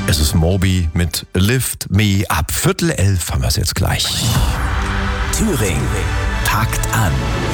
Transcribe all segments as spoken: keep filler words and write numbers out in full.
Es ist Moby mit Lift Me Up. Viertel elf haben wir es jetzt gleich. Thüringen packt an.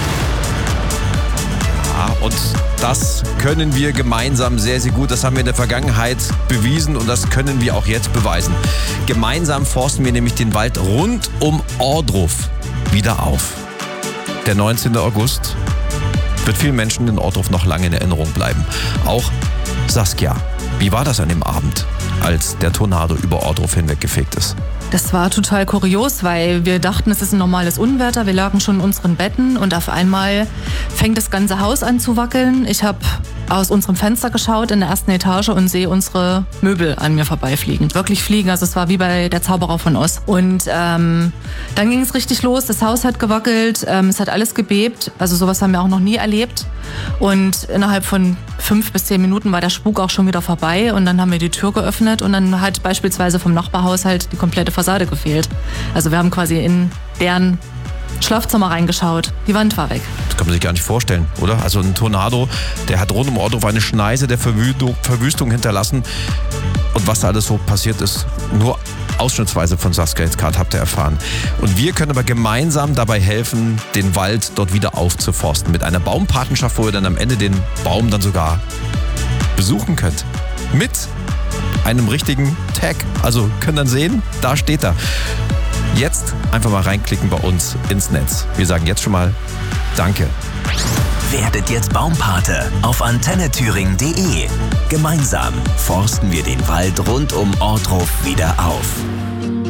Ja, und das können wir gemeinsam sehr, sehr gut. Das haben wir in der Vergangenheit bewiesen und das können wir auch jetzt beweisen. Gemeinsam forsten wir nämlich den Wald rund um Ohrdruf wieder auf. Der neunzehnten August wird vielen Menschen in Ohrdruf noch lange in Erinnerung bleiben. Auch Saskia. Wie war das an dem Abend, als der Tornado über Ohrdruf hinweggefegt ist? Das war total kurios, weil wir dachten, es ist ein normales Unwetter. Wir lagen schon in unseren Betten und auf einmal fängt das ganze Haus an zu wackeln. Ich habe aus unserem Fenster geschaut in der ersten Etage und sehe unsere Möbel an mir vorbeifliegen. Wirklich fliegen, also es war wie bei der Zauberer von Oz. Und ähm, dann ging es richtig los, das Haus hat gewackelt, ähm, es hat alles gebebt. Also sowas haben wir auch noch nie erlebt. Und innerhalb von fünf bis zehn Minuten war der Spuk auch schon wieder vorbei und dann haben wir die Tür geöffnet und dann hat beispielsweise vom Nachbarhaushalt die komplette Fassade gefehlt. Also wir haben quasi in deren Schlafzimmer reingeschaut. Die Wand war weg. Das kann man sich gar nicht vorstellen, oder? Also ein Tornado, der hat rund um Ohrdruf eine Schneise der Verwüstung, Verwüstung hinterlassen. Und was da alles so passiert ist, nur ausschnittsweise von Saskia jetzt gerade habt ihr erfahren. Und wir können aber gemeinsam dabei helfen, den Wald dort wieder aufzuforsten. Mit einer Baumpatenschaft, wo ihr dann am Ende den Baum dann sogar besuchen könnt. Mit einem richtigen Tag. Also könnt dann sehen, da steht er. Jetzt einfach mal reinklicken bei uns ins Netz. Wir sagen jetzt schon mal Danke. Werdet jetzt Baumpate auf antenne thüringen punkt de. Gemeinsam forsten wir den Wald rund um Ohrdruf wieder auf.